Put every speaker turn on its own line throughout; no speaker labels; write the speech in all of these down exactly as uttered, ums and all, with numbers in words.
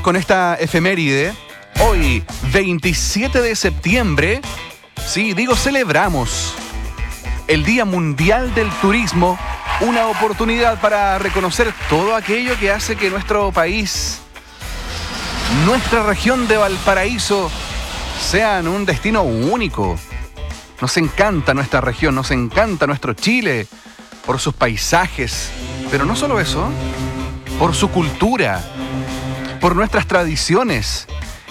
con esta efeméride. Hoy, veintisiete de septiembre, sí, digo celebramos el Día Mundial del Turismo, una oportunidad para reconocer todo aquello que hace que nuestro país, nuestra región de Valparaíso, sean un destino único. Nos encanta nuestra región, nos encanta nuestro Chile, por sus paisajes, pero no solo eso, por su cultura, por nuestras tradiciones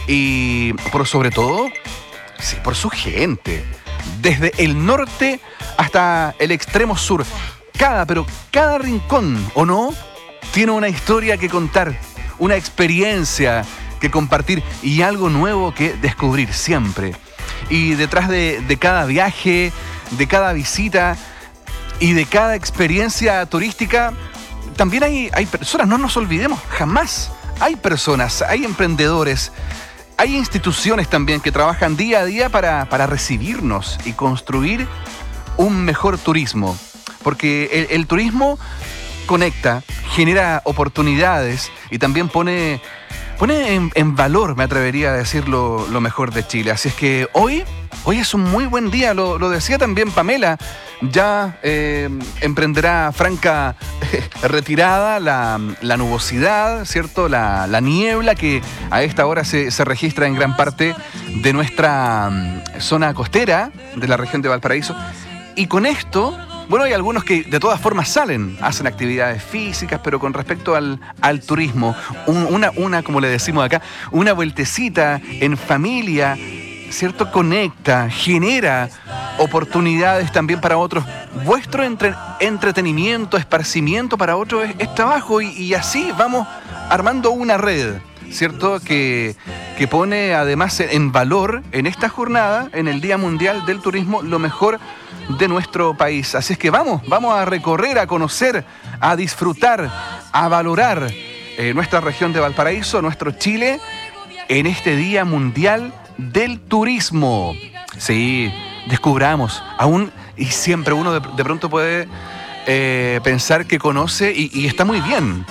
y por sobre todo, sí, por su gente. Desde el norte hasta el extremo sur, cada, pero cada rincón, ¿o no?, tiene una historia que contar, una experiencia que compartir y algo nuevo que descubrir siempre. Y detrás de, de cada viaje, de cada visita y de cada experiencia turística, también hay, hay personas, no nos olvidemos, jamás. Hay personas, hay emprendedores, hay instituciones también que trabajan día a día para, para recibirnos y construir un mejor turismo. Porque el, el turismo conecta, genera oportunidades y también pone, pone en, en valor, me atrevería a decir, lo, lo mejor de Chile. Así es que hoy, hoy es un muy buen día, lo, lo decía también Pamela. Ya eh, emprenderá franca eh, retirada la, la nubosidad, ¿cierto? La, la niebla que a esta hora se, se registra en gran parte de nuestra um, zona costera de la región de Valparaíso. Y con esto, bueno, hay algunos que de todas formas salen, hacen actividades físicas, pero con respecto al, al turismo, un, una, una, como le decimos acá, una vueltecita en familia, ¿cierto? Conecta, genera oportunidades también para otros. Vuestro entre, entretenimiento, esparcimiento para otros es, es trabajo y, y así vamos armando una red, ¿cierto? Que, que pone además en valor en esta jornada, en el Día Mundial del Turismo, lo mejor de nuestro país. Así es que vamos, vamos a recorrer, a conocer, a disfrutar, a valorar eh, nuestra región de Valparaíso, nuestro Chile, en este Día Mundial del Turismo. Sí, descubramos aún, y siempre uno de, de pronto puede eh, pensar que conoce y, y está muy bien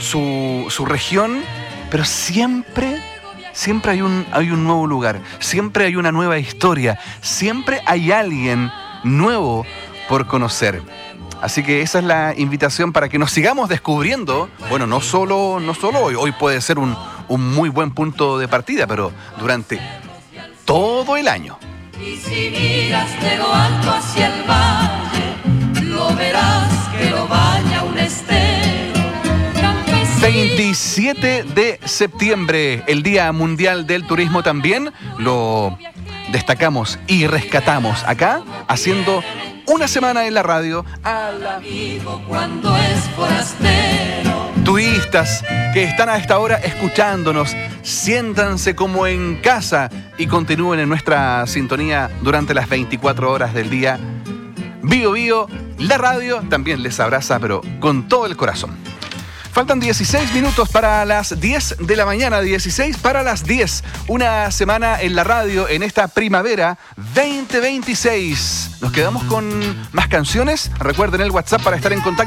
su, su región, pero siempre, siempre hay un, hay un nuevo lugar, siempre hay una nueva historia, siempre hay alguien nuevo por conocer. Así que esa es la invitación para que nos sigamos descubriendo. Bueno, no solo, no solo hoy, hoy puede ser un, un muy buen punto de partida, pero durante todo el año.
Y si miras de lo alto hacia el valle, lo verás que lo baña un estero. Campesino.
veintisiete de septiembre, el Día Mundial del Turismo también lo destacamos y rescatamos acá, haciendo una semana en la radio a la...
Cuando es forastero.
Turistas que están a esta hora escuchándonos, siéntanse como en casa y continúen en nuestra sintonía durante las veinticuatro horas del día. Bío Bío, la radio también les abraza, pero con todo el corazón. Faltan dieciséis minutos para las diez de la mañana, dieciséis para las diez. Una semana en la radio en esta primavera veinte veintiséis. Nos quedamos con más canciones. Recuerden el WhatsApp para estar en contacto.